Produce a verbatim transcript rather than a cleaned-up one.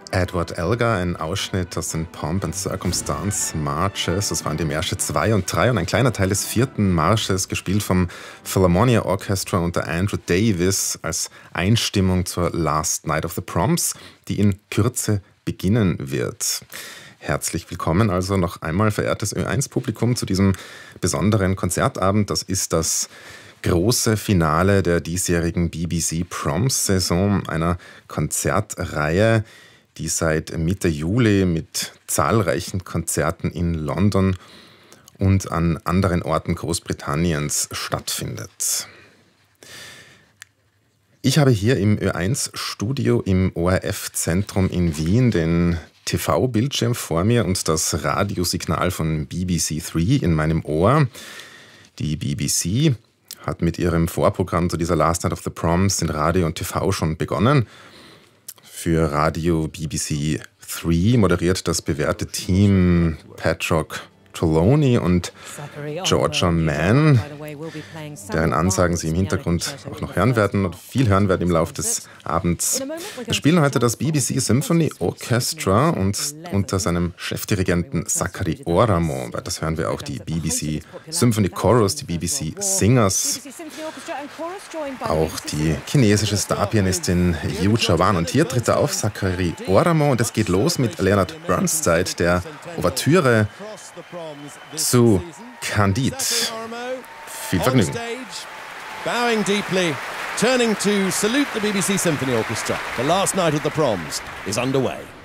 Edward Elgar, ein Ausschnitt aus den Pomp and Circumstance Marches. Das waren die Märsche zwei und drei und ein kleiner Teil des vierten Marsches, gespielt vom Philharmonia Orchestra unter Andrew Davis als Einstimmung zur Last Night of the Proms, die in Kürze beginnen wird. Herzlich willkommen also noch einmal, verehrtes Ö eins Publikum, zu diesem besonderen Konzertabend. Das ist das große Finale der diesjährigen B B C Proms-Saison, einer Konzertreihe, die seit Mitte Juli mit zahlreichen Konzerten in London und an anderen Orten Großbritanniens stattfindet. Ich habe hier im Ö eins Studio im O R F-Zentrum in Wien den T V-Bildschirm vor mir und das Radiosignal von B B C drei in meinem Ohr. Die B B C hat mit ihrem Vorprogramm zu dieser Last Night of the Proms in Radio und T V schon begonnen. Für Radio B B C drei moderiert das bewährte Team Patrick Trelawney und Georgia Mann, deren Ansagen Sie im Hintergrund auch noch hören werden und viel hören werden im Laufe des Abends. Wir spielen heute das B B C Symphony Orchestra und unter seinem Chefdirigenten Zachary Oramo. Das hören wir auch die B B C Symphony Chorus, die B B C Singers, auch die chinesische Starpianistin Yu Chawan. Und hier tritt er auf, Zachary Oramo, und es geht los mit Leonard Bernstein, der Ouvertüre zu Candide. Viel Vergnügen. Bowing deeply, turning to salute the B B C Symphony Orchestra. The last night of the proms is underway.